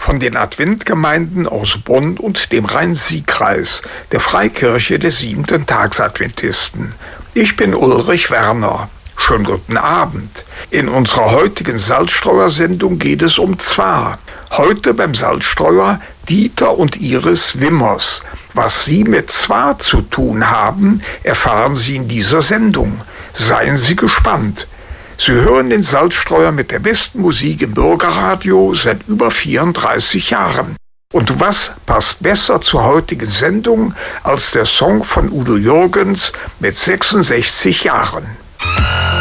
von den Adventgemeinden aus Bonn und dem Rhein-Sieg-Kreis, der Freikirche des 7. Tags-Adventisten. Ich bin Ulrich Werner. Schönen guten Abend. In unserer heutigen Salzstreuer-Sendung geht es um Zwar. Heute beim Salzstreuer Dieter und Iris Wimmers. Was sie mit Zwar zu tun haben, erfahren Sie in dieser Sendung. Seien Sie gespannt. Sie hören den Salzstreuer mit der besten Musik im Bürgerradio seit über 34 Jahren. Und was passt besser zur heutigen Sendung als der Song von Udo Jürgens mit 66 Jahren?